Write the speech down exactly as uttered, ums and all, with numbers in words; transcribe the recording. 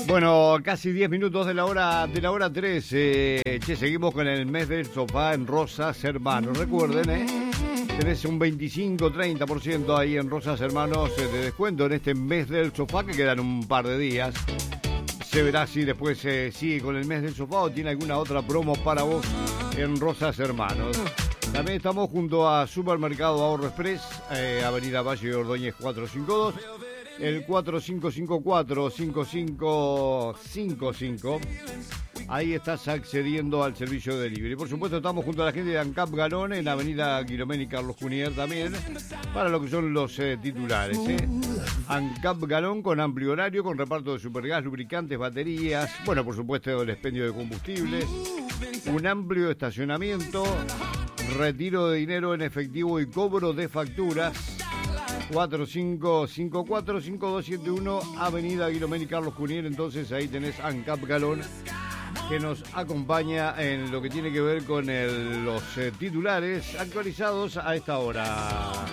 Bueno, casi diez minutos de la hora de la hora trece. Che, seguimos con el mes del sofá en Rosas Hermanos. Recuerden, ¿eh? Tenés un veinticinco a treinta por ciento ahí en Rosas Hermanos eh, de descuento en este mes del sofá, que quedan un par de días. Se verá si después eh, sigue con el mes del sofá o tiene alguna otra promo para vos en Rosas Hermanos. También estamos junto a Supermercado Ahorro Express, eh, Avenida Valle de Ordóñez cuatrocientos cincuenta y dos. El cuatro cinco cinco cuatro, cinco cinco cinco cinco. Ahí estás accediendo al servicio de delivery. Por supuesto, estamos junto a la gente de ANCAP Galón en Avenida Guilomén y Carlos Cunier también, para lo que son los eh, titulares. ¿eh? ANCAP Galón con amplio horario, con reparto de supergas, lubricantes, baterías, bueno, por supuesto, el expendio de combustibles, un amplio estacionamiento, retiro de dinero en efectivo y cobro de facturas. cuatro cinco cinco cuatro, cinco dos siete uno, Avenida Guilomén y Carlos Cunier. Entonces ahí tenés ANCAP Galón, que nos acompaña en lo que tiene que ver con el, los eh, titulares actualizados a esta hora.